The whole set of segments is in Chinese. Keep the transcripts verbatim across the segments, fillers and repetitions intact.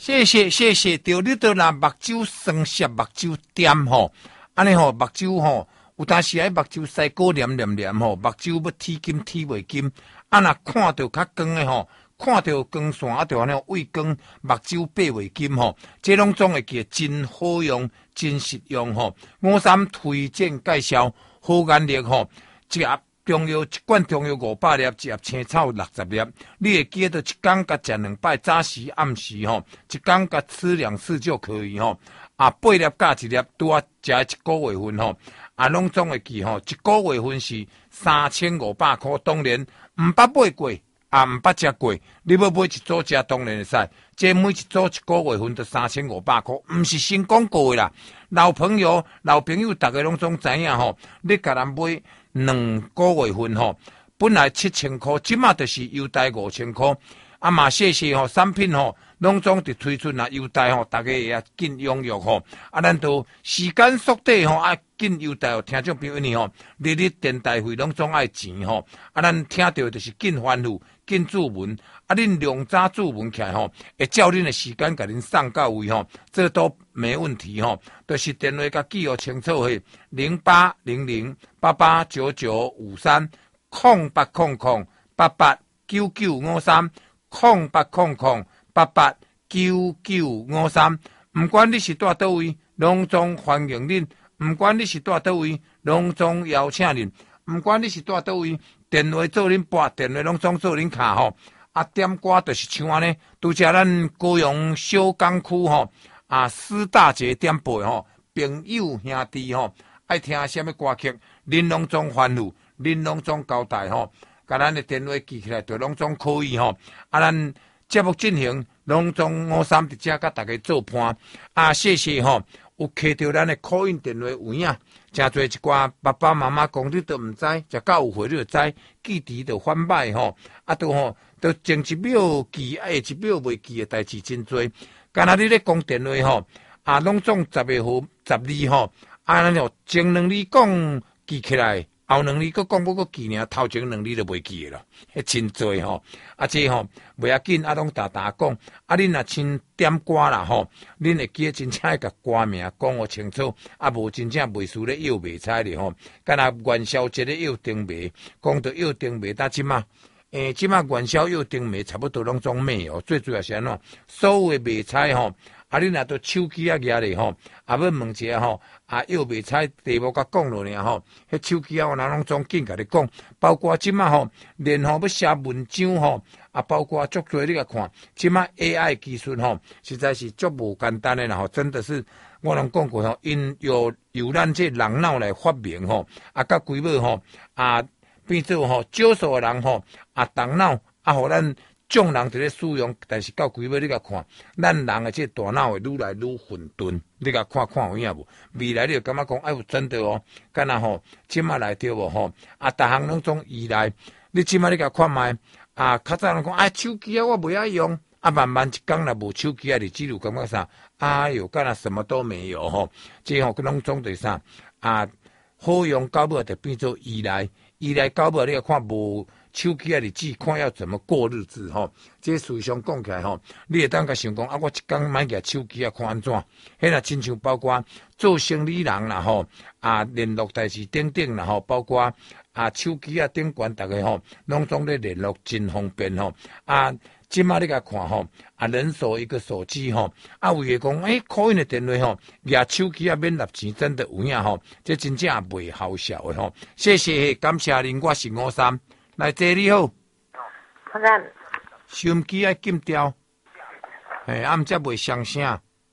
谢谢谢谢，着你着拿目睭酸涩，目睭点吼，安尼吼目睭吼，有当时喺目睭西高黏黏黏吼，目睭要剃金剃袂金，啊若看到较光的吼，看到光线啊，着安尼畏光，目睭闭袂金吼，这拢总会记真好用，真实用吼。五三推荐介绍好眼力吼，一盒中药一罐中药五百粒，一盒青草六十粒。你会记得一天甲食两摆，早时暗时吼，一天甲吃两次就可以吼。啊，八粒加一粒，拄啊食一个月份吼，啊，拢总会记吼，一个月份是三千五百块。当然毋捌买过，啊毋捌食过，你要买一组食，当然会使。这每一组一个月份都三千五百块，毋是新广告的啦。老朋友、老朋友，大家拢总知影吼，你甲人买两个月份吼，本来七千块，即马就是优待五千块。啊嘛，谢谢吼，产品吼，拢总伫推出啊优待吼，大家会啊紧踊跃吼。啊，咱都时间缩短吼，啊紧优待哦，听众朋友呢吼，日日电台费拢总爱钱吼。啊，咱听到就是紧欢呼、紧注文。啊，恁量早注文起来吼，会照恁的时间甲恁送到位吼，这都没问题吼。就是电话甲记号清楚嘿，零八零零八八九九五三空八空空八八九九五三。空八空空八八九九五三，唔管你是住倒位，拢总欢迎恁；唔管你是住倒位，拢总邀请恁；唔管你是住倒位，电话做恁拨，电话拢总做恁卡吼。啊，点歌就是像安尼，拄则咱高雄小港区吼，啊，施大姐点播吼，朋友兄弟吼，爱听什么歌曲，恁拢总欢呼，恁拢总交代吼。甲咱的电话记起来，就拢总可以吼。啊，咱节目进行，拢总五三伫遮甲大家做伴。啊，谢谢吼，有摕到咱的 call in 电话有影，真侪一寡爸爸妈妈讲你都毋知，食到有回你就知，记忆就反歹吼。啊，都吼，都前一秒记，下一秒袂记的代志真多。干那你咧讲电话吼，啊，拢总十个号十字吼，啊，咱就前两字讲记起来。后两字搁讲要搁记尔，头前两字就袂记咯，迄真多吼。啊，这吼袂要紧，啊，拢大大讲。啊，恁若亲点歌啦吼，恁会记真正甲歌名讲互清楚，啊，无真正袂输咧摇卖菜咧吼。干那元宵节咧摇丁卖，讲到摇丁卖，但即马诶，即马元宵摇丁卖差不多拢总卖哦。最主要是安怎，所有的卖菜吼。啊，你若都手机啊举咧吼，啊要问一下吼，啊药卖菜题目甲讲落尔吼，迄手机啊我哪拢总紧甲你讲，包括即马吼，连吼要写文章吼，啊包括足多你甲看，即马 A I 技术吼，实在是足无简单诶啦吼，真的是我拢讲过吼，因由由咱这人脑来发明吼，啊甲规尾吼，啊变做吼少数诶人吼，啊动脑啊互咱。众人伫咧使用，但是到几尾你甲看，咱人诶这大脑会愈来愈混沌，你甲看看有影无？未来你就感觉讲，哎呦真的哦，干那吼，即马来对无吼？啊，逐项拢总依赖，你即马你甲看卖，啊，较早人讲，哎，手机啊我袂爱用，啊，慢慢一讲若无手机啊，你只有感觉啥？哎呦，干那什么都没有吼，这吼拢总对啥？啊，好用到尾就变做依赖，依赖到尾你甲看无？手机啊，日子看要怎么过日子吼，这事实上讲起来吼，你会当甲想讲啊，我一工买个手机啊，看安怎？迄若亲像包括做生理人啦吼，啊联络代志等等啦吼，包括啊手机啊顶悬逐个吼，拢总咧联络真方便吼。啊，即马你甲看吼，啊人手一个手机吼，啊为个讲诶 call in 的电话吼，举手机啊免纳钱，真的有影吼，这真正也袂好笑的吼。谢谢，感谢您，我是五三。来，姐你好， 好咱收音机爱禁掉，嘿，啊，毋则袂响声。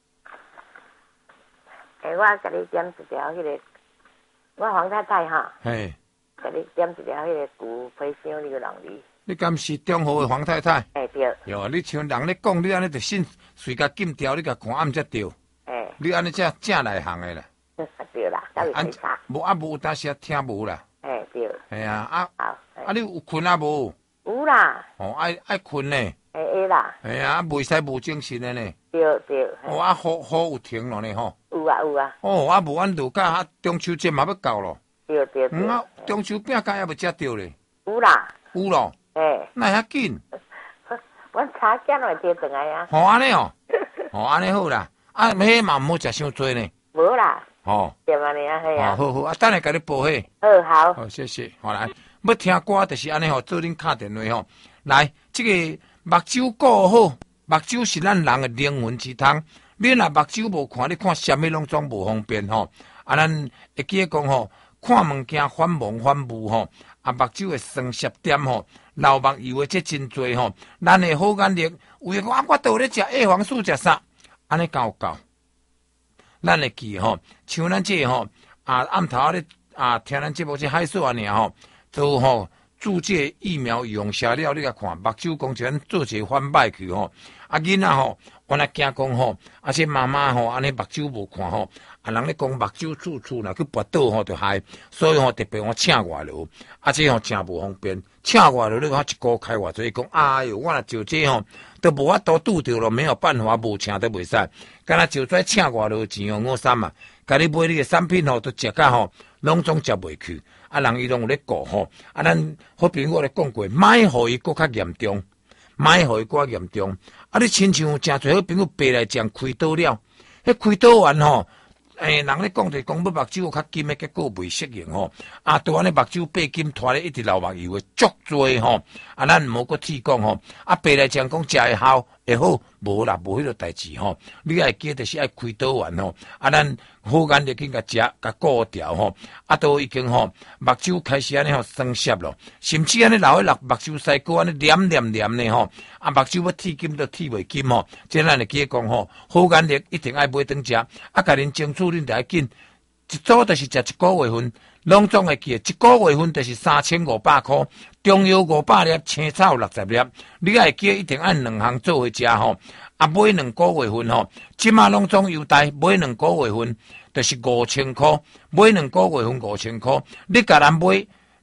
诶，我甲你点一条迄个，我黄太太哈， 嘿， 甲你点一条迄个古飞箱那个人哩。 你敢是中和的黄太太？ 诶，对。 哟，你像人咧讲，你安尼就信随甲禁掉，你甲看啊，毋则对。 诶。 你安尼正正内行的啦。 对啦，到底是啥？ 无啊无，但是听无啦。 诶，对。 系啊，啊。 好。 啊，你有困啊无？ 有啦。 哦，爱爱困呢。 会会啦。 系啊，袂使无精神的呢。 对对。 哦，啊，雨雨有停了呢吼。 有啊有啊。 哦，啊无阮就甲啊中秋节嘛要到咯。 对对对。 嗯啊，中秋饼干还未食到咧。 有啦。 有咯。 诶。 那遐紧？ 阮查囝会摕转来啊。 好安尼哦。 哦，安尼好啦，啊，迄嘛毋好食伤多呢。 无啦， 哦， 对嘛你啊，嘿哦， 啊， 好好，啊，等下甲你报迄。 好好， 好，谢谢。好来，要听歌就是安尼吼，做恁敲电话吼。来，这个目睭顾好，目睭是咱人的灵魂之汤。你若目睭无看，你看啥物拢总无方便吼。啊，咱会记讲吼，看物件反蒙反雾吼，啊，目睭的酸涩点吼，流目油的这真多吼。咱的好眼力，有诶讲啊，我倒咧食叶黄素食啥，安尼够有够。咱会记吼，像咱这吼啊，暗头咧啊，听咱节目这海数安尼吼，都吼注射疫苗用下了，你甲看目睭讲像做一个反歹去吼。啊，囡仔吼，我若惊讲吼，啊，这妈妈吼，安尼目睭无看吼，啊，人咧讲目睭处处若去拔倒吼，就害，所以吼特别我请外劳，啊，这吼真无方便，请外劳你讲一个开偌济，讲哎哟，我若就这吼，都无法度拄着咯，没有办法，无请都袂使，干那就跩请外劳钱哦，五三啊，甲你买你嘅产品吼，都食甲吼，拢总食袂去，啊，人伊拢有咧顾吼，啊，咱好朋友我咧讲过，买互伊搁较严重。买互伊寡严重，啊！你亲像有诚侪好朋友爬来讲开刀了，迄开刀完吼，诶、欸，人咧讲就讲要目睭较金诶，结果袂适应吼，啊，拄安尼目睭八金拖咧一直流目油诶，足多吼，啊，咱无搁提讲吼，啊，爬来讲讲食会效会好，无啦，无迄个代志吼，你爱记就是爱开刀完吼，啊，咱好眼力紧甲食，甲顾调吼，啊，都已经吼目睭开始安尼吼酸涩咯，甚至安尼流迄目睭细膏安尼黏黏黏呢吼，啊，目睭要剃金都剃袂金吼，即咱会记讲吼，好眼力一定爱买顿食，啊，甲恁争取恁着爱紧，一组就是食一个月份，拢总会记，一个月份就是三千五百块，中药五百粒，青草六十粒，你爱记一定按两项做伙食吼。啊，买两个月份吼，即马拢总优待，买两个月份就是五千块，买两个月份五千块，你甲人买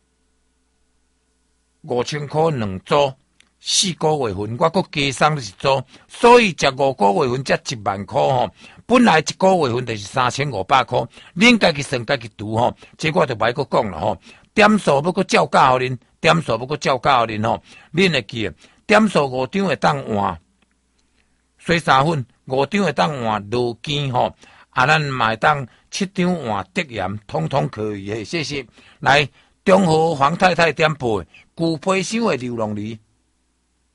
五千块两组，四个月份我搁加送一组，所以食五个月份才一万块吼。本来一个月份就是三千五百块，恁家己算家己读吼，这我就歹搁讲了吼。点数要搁照教互恁，点数要搁照教互恁吼，恁会记，点数五张会当换。水沙粉五张会当换罗根吼，啊，咱嘛会当七张换德盐，统统可以。谢谢。来，中和黄太太点配，古培香的流浪梨。